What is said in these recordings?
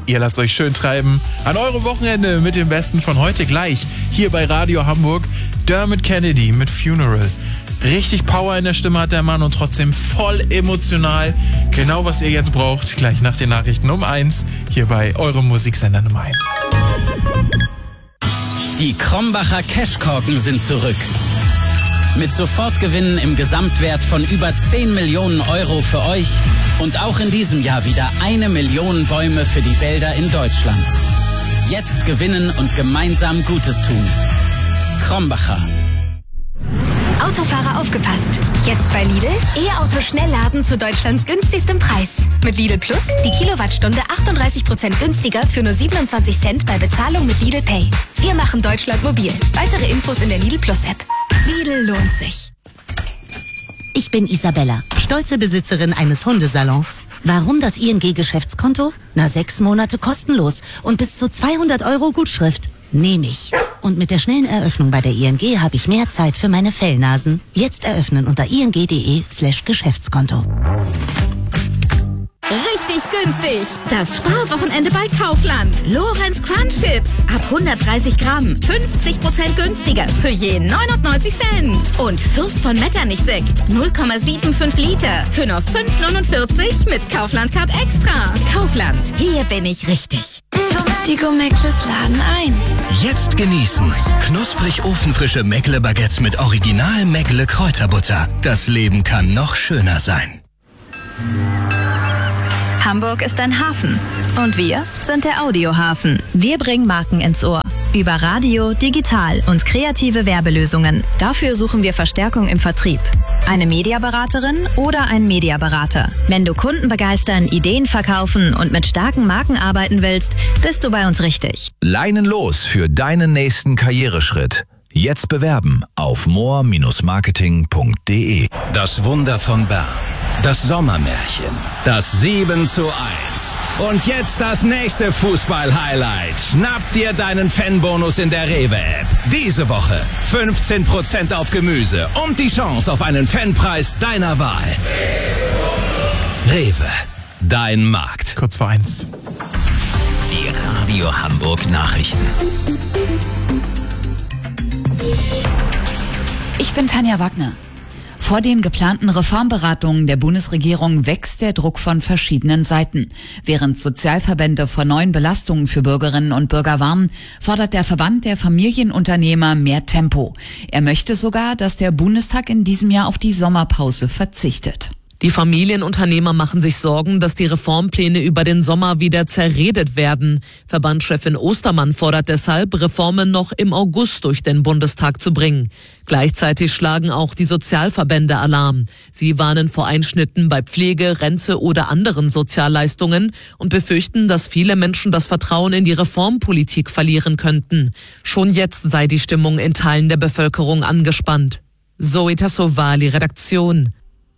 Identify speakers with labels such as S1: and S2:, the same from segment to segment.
S1: Ihr lasst euch schön treiben an eurem Wochenende mit dem Besten von heute gleich. Hier bei Radio Hamburg. Dermot Kennedy mit Funeral. Richtig Power in der Stimme hat der Mann und trotzdem voll emotional. Genau, was ihr jetzt braucht. Gleich nach den Nachrichten um 1. Hier bei eurem Musiksender Nummer 1.
S2: Die Krombacher Cashkorken sind zurück. Mit Sofortgewinnen im Gesamtwert von über 10 Millionen Euro für euch und auch in diesem Jahr wieder 1 Million Bäume für die Wälder in Deutschland. Jetzt gewinnen und gemeinsam Gutes tun. Krombacher.
S3: Autofahrer aufgepasst. Jetzt bei Lidl E-Auto Schnellladen zu Deutschlands günstigstem Preis. Mit Lidl Plus die Kilowattstunde 38% günstiger für nur 27 Cent bei Bezahlung mit Lidl Pay. Wir machen Deutschland mobil. Weitere Infos in der Lidl Plus App. Lidl lohnt sich.
S4: Ich bin Isabella, stolze Besitzerin eines Hundesalons. Warum das ING-Geschäftskonto? 6 Monate kostenlos und bis zu 200 € Gutschrift. Nehme ich. Und mit der schnellen Eröffnung bei der ING habe ich mehr Zeit für meine Fellnasen. Jetzt eröffnen unter ing.de/Geschäftskonto.
S5: Richtig günstig. Das Sparwochenende bei Kaufland. Lorenz Crunch Chips. Ab 130 Gramm. 50% günstiger. Für je 99 Cent. Und Fürst von Metternich Sekt. 0,75 Liter. Für nur 5,49 mit Kaufland Card Extra. Kaufland. Hier bin ich richtig.
S6: Die Go-Meckles laden ein.
S7: Jetzt genießen. Knusprig ofenfrische Meckle-Baguettes mit Original Meckle-Kräuterbutter. Das Leben kann noch schöner sein.
S6: Hamburg ist ein Hafen und wir sind der Audiohafen. Wir bringen Marken ins Ohr. Über Radio, digital und kreative Werbelösungen. Dafür suchen wir Verstärkung im Vertrieb. Eine Mediaberaterin oder ein Mediaberater. Wenn du Kunden begeistern, Ideen verkaufen und mit starken Marken arbeiten willst, bist du bei uns richtig.
S8: Leinen los für deinen nächsten Karriereschritt. Jetzt bewerben auf more-marketing.de.
S7: Das Wunder von Bern. Das Sommermärchen. Das 7:1. Und jetzt das nächste Fußball-Highlight. Schnapp dir deinen Fanbonus in der Rewe-App. Diese Woche 15% auf Gemüse und die Chance auf einen Fanpreis deiner Wahl. Rewe. Dein Markt.
S1: Kurz vor 1.
S2: Die Radio Hamburg Nachrichten.
S9: Ich bin Tanja Wagner. Vor den geplanten Reformberatungen der Bundesregierung wächst der Druck von verschiedenen Seiten. Während Sozialverbände vor neuen Belastungen für Bürgerinnen und Bürger warnen, fordert der Verband der Familienunternehmer mehr Tempo. Er möchte sogar, dass der Bundestag in diesem Jahr auf die Sommerpause verzichtet.
S10: Die Familienunternehmer machen sich Sorgen, dass die Reformpläne über den Sommer wieder zerredet werden. Verbandschefin Ostermann fordert deshalb, Reformen noch im August durch den Bundestag zu bringen. Gleichzeitig schlagen auch die Sozialverbände Alarm. Sie warnen vor Einschnitten bei Pflege, Rente oder anderen Sozialleistungen und befürchten, dass viele Menschen das Vertrauen in die Reformpolitik verlieren könnten. Schon jetzt sei die Stimmung in Teilen der Bevölkerung angespannt. Zoe Tassovali, Redaktion.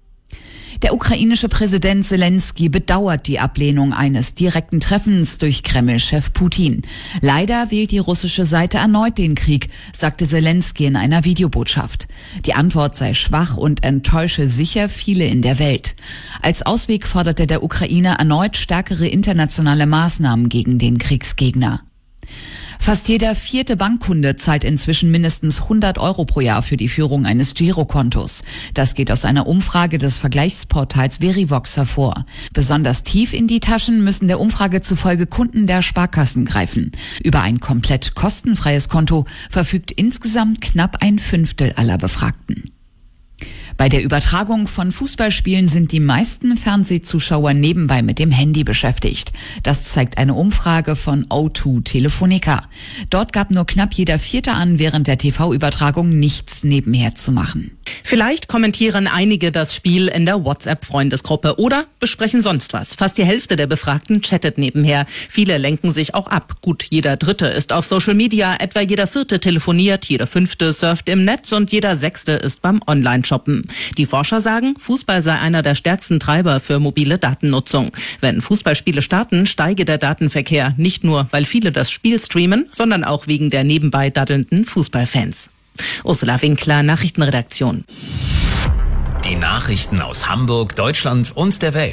S9: Der ukrainische Präsident Zelensky bedauert die Ablehnung eines direkten Treffens durch Kreml-Chef Putin. Leider wählt die russische Seite erneut den Krieg, sagte Zelensky in einer Videobotschaft. Die Antwort sei schwach und enttäusche sicher viele in der Welt. Als Ausweg forderte der Ukrainer erneut stärkere internationale Maßnahmen gegen den Kriegsgegner. Fast jeder 4. Bankkunde zahlt inzwischen mindestens 100 € pro Jahr für die Führung eines Girokontos. Das geht aus einer Umfrage des Vergleichsportals Verivox hervor. Besonders tief in die Taschen müssen der Umfrage zufolge Kunden der Sparkassen greifen. Über ein komplett kostenfreies Konto verfügt insgesamt knapp 1/5 aller Befragten. Bei der Übertragung von Fußballspielen sind die meisten Fernsehzuschauer nebenbei mit dem Handy beschäftigt. Das zeigt eine Umfrage von O2 Telefonica. Dort gab nur knapp jeder 4. an, während der TV-Übertragung nichts nebenher zu machen.
S11: Vielleicht kommentieren einige das Spiel in der WhatsApp-Freundesgruppe oder besprechen sonst was. Fast die Hälfte der Befragten chattet nebenher. Viele lenken sich auch ab. Gut, jeder 3. ist auf Social Media, etwa jeder 4. telefoniert, jeder 5. surft im Netz und jeder 6. ist beim Online-Shoppen. Die Forscher sagen, Fußball sei einer der stärksten Treiber für mobile Datennutzung. Wenn Fußballspiele starten, steige der Datenverkehr. Nicht nur, weil viele das Spiel streamen, sondern auch wegen der nebenbei daddelnden Fußballfans. Ursula Winkler, Nachrichtenredaktion.
S2: Die Nachrichten aus Hamburg, Deutschland und der Welt.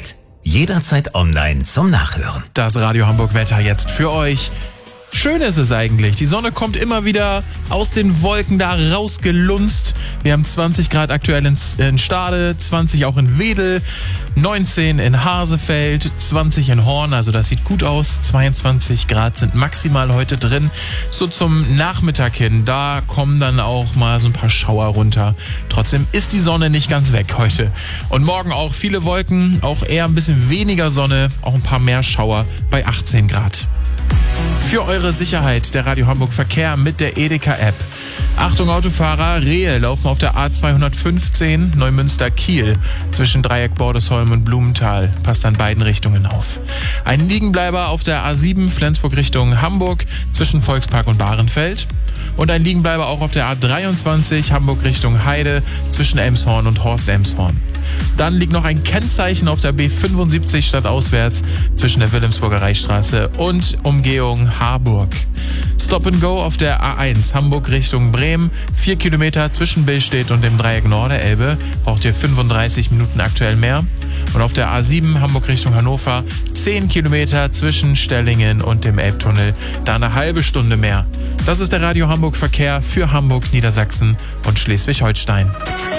S12: Jederzeit online zum Nachhören.
S1: Das Radio Hamburg Wetter jetzt für euch. Schön ist es eigentlich. Die Sonne kommt immer wieder aus den Wolken da rausgelunzt. Wir haben 20 Grad aktuell in Stade, 20 auch in Wedel, 19 in Hasefeld, 20 in Horn. Also das sieht gut aus. 22 Grad sind maximal heute drin. So zum Nachmittag hin, da kommen dann auch mal so ein paar Schauer runter. Trotzdem ist die Sonne nicht ganz weg heute. Und morgen auch viele Wolken, auch eher ein bisschen weniger Sonne, auch ein paar mehr Schauer bei 18 Grad. Für eure Sicherheit der Radio Hamburg Verkehr mit der Edeka-App. Achtung Autofahrer, Rehe laufen auf der A215 Neumünster-Kiel zwischen Dreieck Bordesholm und Blumenthal. Passt an beiden Richtungen auf. Ein Liegenbleiber auf der A7 Flensburg Richtung Hamburg zwischen Volkspark und Bahrenfeld. Und ein Liegenbleiber auch auf der A23 Hamburg Richtung Heide zwischen Elmshorn und Horst-Elmshorn. Dann liegt noch ein Kennzeichen auf der B75 stadtauswärts zwischen der Wilhelmsburger Reichsstraße und Umgehung Harburg. Stop and Go auf der A1 Hamburg Richtung Bremen. 4 Kilometer zwischen Billstedt und dem Dreieck Norderelbe. Braucht ihr 35 Minuten aktuell mehr. Und auf der A7 Hamburg Richtung Hannover 10 Kilometer zwischen Stellingen und dem Elbtunnel. Da eine halbe Stunde mehr. Das ist der Radio Hamburg Verkehr für Hamburg, Niedersachsen und Schleswig-Holstein.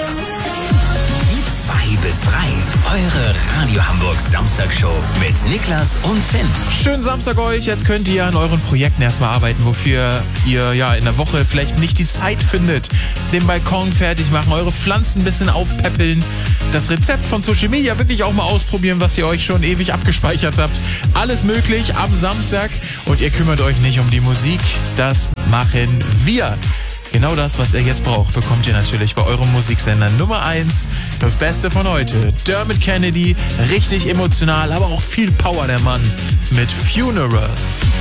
S12: 2 bis 3, eure Radio Hamburg Samstagshow mit Niklas und Finn.
S1: Schönen Samstag euch. Jetzt könnt ihr an euren Projekten erstmal arbeiten, wofür ihr ja in der Woche vielleicht nicht die Zeit findet. Den Balkon fertig machen, eure Pflanzen ein bisschen aufpäppeln, das Rezept von Social Media wirklich auch mal ausprobieren, was ihr euch schon ewig abgespeichert habt. Alles möglich am Samstag und ihr kümmert euch nicht um die Musik. Das machen wir. Genau das, was ihr jetzt braucht, bekommt ihr natürlich bei eurem Musiksender Nummer 1. Das Beste von heute. Dermot Kennedy, richtig emotional, aber auch viel Power der Mann mit Funeral.